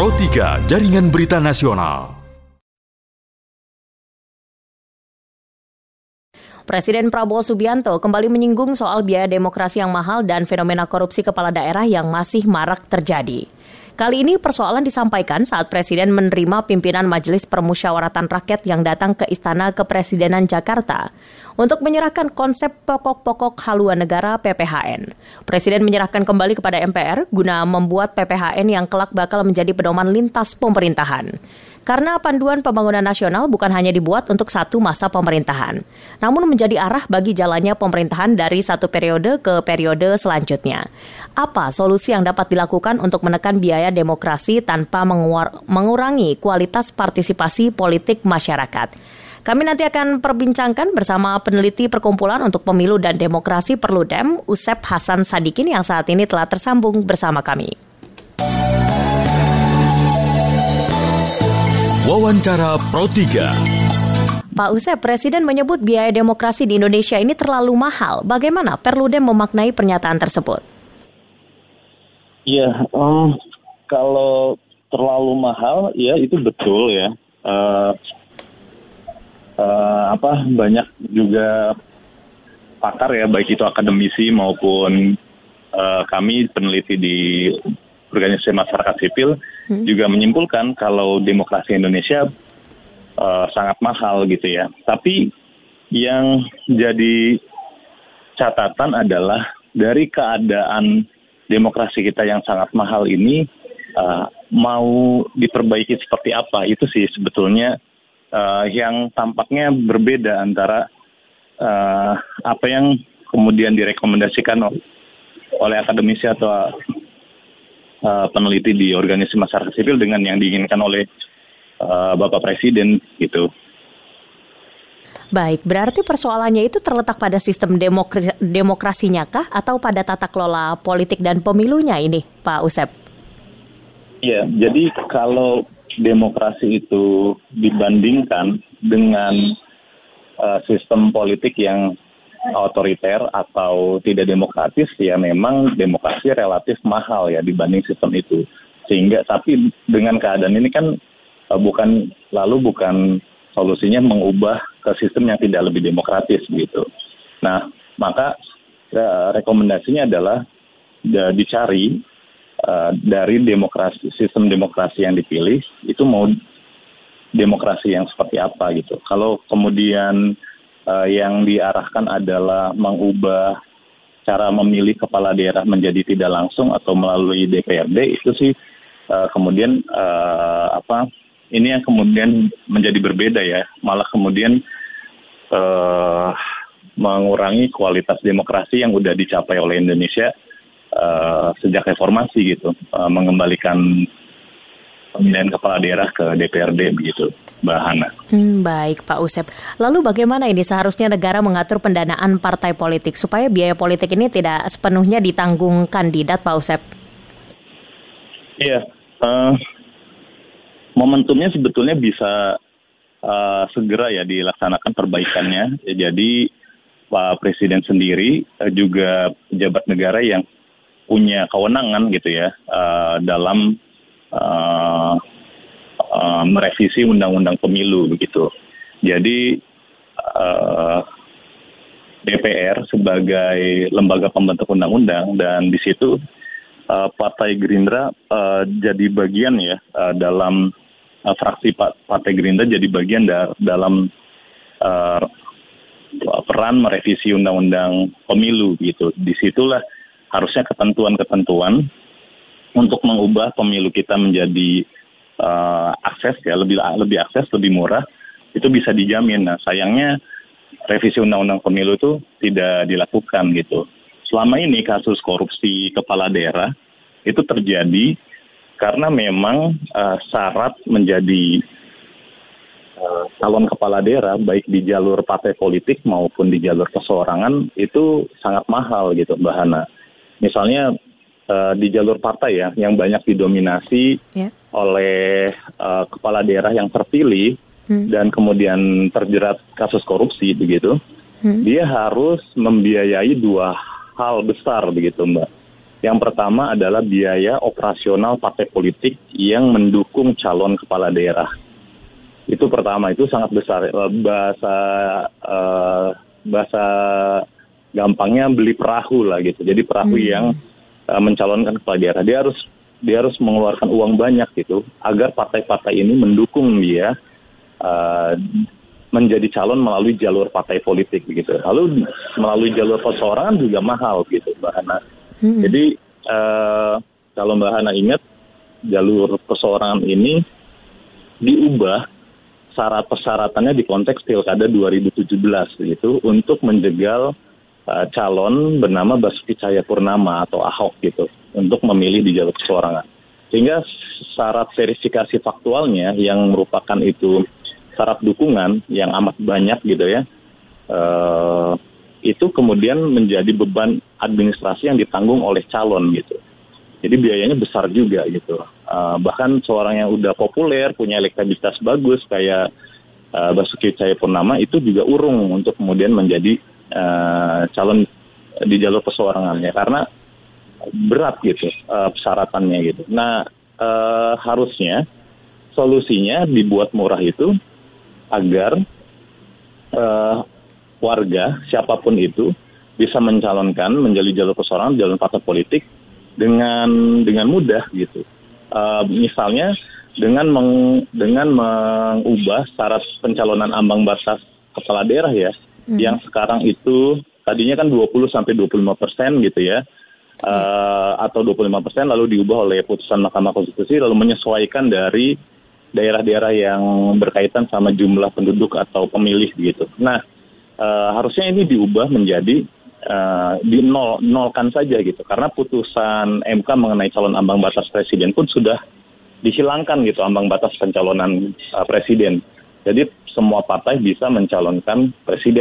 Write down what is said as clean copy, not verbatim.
Pro 3 Jaringan Berita Nasional. Presiden Prabowo Subianto kembali menyinggung soal biaya demokrasi yang mahal dan fenomena korupsi kepala daerah yang masih marak terjadi. Kali ini persoalan disampaikan saat Presiden menerima pimpinan Majelis Permusyawaratan Rakyat yang datang ke Istana Kepresidenan Jakarta untuk menyerahkan konsep pokok-pokok haluan negara PPHN. Presiden menyerahkan kembali kepada MPR guna membuat PPHN yang kelak bakal menjadi pedoman lintas pemerintahan. Karena panduan pembangunan nasional bukan hanya dibuat untuk satu masa pemerintahan, namun menjadi arah bagi jalannya pemerintahan dari satu periode ke periode selanjutnya. Apa solusi yang dapat dilakukan untuk menekan biaya demokrasi tanpa mengurangi kualitas partisipasi politik masyarakat? Kami nanti akan perbincangkan bersama peneliti Perkumpulan untuk Pemilu dan Demokrasi Perludem, Usep Hasan Sadikin yang saat ini telah tersambung bersama kami. Wawancara Pro 3. Pak Usep, Presiden menyebut biaya demokrasi di Indonesia ini terlalu mahal. Bagaimana Perludem memaknai pernyataan tersebut? Ya, kalau terlalu mahal, ya itu betul ya. Banyak juga pakar ya, baik itu akademisi maupun kami peneliti di organisasi masyarakat sipil juga menyimpulkan kalau demokrasi Indonesia sangat mahal gitu ya. Tapi yang jadi catatan adalah dari keadaan demokrasi kita yang sangat mahal ini mau diperbaiki seperti apa, itu sih sebetulnya yang tampaknya berbeda antara apa yang kemudian direkomendasikan oleh akademisi atau peneliti di organisasi masyarakat sipil dengan yang diinginkan oleh Bapak Presiden gitu. Baik, berarti persoalannya itu terletak pada sistem demokrasinya kah atau pada tata kelola politik dan pemilunya ini, Pak Usep? Iya, jadi kalau demokrasi itu dibandingkan dengan sistem politik yang otoriter atau tidak demokratis, ya memang demokrasi relatif mahal ya dibanding sistem itu. Sehingga tapi dengan keadaan ini kan bukan solusinya mengubah ke sistem yang tidak lebih demokratis gitu. Nah, maka rekomendasinya adalah dicari dari sistem demokrasi yang dipilih itu mau demokrasi yang seperti apa gitu. Kalau kemudian yang diarahkan adalah mengubah cara memilih kepala daerah menjadi tidak langsung atau melalui DPRD, itu sih kemudian ini yang kemudian menjadi berbeda ya, malah kemudian mengurangi kualitas demokrasi yang udah dicapai oleh Indonesia sejak reformasi gitu, mengembalikan pemilihan kepala daerah ke DPRD begitu, Mbak Hana. Baik, Pak Usep. Lalu bagaimana ini seharusnya negara mengatur pendanaan partai politik supaya biaya politik ini tidak sepenuhnya ditanggung kandidat, Pak Usep? Iya, momentumnya sebetulnya bisa segera ya dilaksanakan perbaikannya. Jadi Pak Presiden sendiri juga pejabat negara yang punya kewenangan gitu ya dalam merevisi undang-undang pemilu begitu. Jadi DPR sebagai lembaga pembentuk undang-undang dan di situ Partai Gerindra jadi bagian ya dalam fraksi Partai Gerindra jadi bagian dalam peran merevisi undang-undang pemilu gitu. Disitulah harusnya ketentuan-ketentuan untuk mengubah pemilu kita menjadi akses ya lebih akses, lebih murah, itu bisa dijamin. Nah, sayangnya revisi undang-undang pemilu itu tidak dilakukan gitu. Selama ini kasus korupsi kepala daerah itu terjadi karena memang syarat menjadi calon kepala daerah baik di jalur partai politik maupun di jalur perseorangan itu sangat mahal gitu, Mbak Hana. Misalnya di jalur partai ya yang banyak didominasi oleh kepala daerah yang terpilih dan kemudian terjerat kasus korupsi begitu, dia harus membiayai dua hal besar begitu, Mbak. Yang pertama adalah biaya operasional partai politik yang mendukung calon kepala daerah. Itu pertama, itu sangat besar. Bahasa gampangnya beli perahu lah gitu. Jadi perahu yang mencalonkan kepala daerah. Dia harus mengeluarkan uang banyak gitu agar partai-partai ini mendukung dia menjadi calon melalui jalur partai politik gitu. Lalu melalui jalur perseorangan juga mahal gitu, Mbak Hana. Jadi kalau Mbak Hana ingat, jalur perseorangan ini diubah syarat persyaratannya di konteks Pilkada 2017 gitu untuk menjegal calon bernama Basuki Cahayapurnama atau Ahok gitu untuk memilih di jalur perseorangan. Sehingga syarat verifikasi faktualnya yang merupakan itu syarat dukungan yang amat banyak gitu ya, itu kemudian menjadi beban administrasi yang ditanggung oleh calon gitu. Jadi biayanya besar juga gitu. Bahkan seorang yang udah populer, punya elektabilitas bagus kayak Basuki Cahayapurnama itu juga urung untuk kemudian menjadi calon di jalur perseorangannya karena berat gitu persyaratannya gitu. Nah harusnya solusinya dibuat murah itu agar warga siapapun itu bisa mencalonkan menjadi jalur perseorangan, jalur partai politik dengan mudah gitu. Misalnya dengan mengubah syarat pencalonan ambang batas kepala daerah ya, yang sekarang itu tadinya kan 20-25% gitu ya, atau 25% lalu diubah oleh putusan Mahkamah Konstitusi lalu menyesuaikan dari daerah-daerah yang berkaitan sama jumlah penduduk atau pemilih gitu. Nah harusnya ini diubah menjadi dinolkan saja gitu, karena putusan MK mengenai calon ambang batas presiden pun sudah dihilangkan gitu ambang batas pencalonan presiden. Jadi semua partai bisa mencalonkan presiden.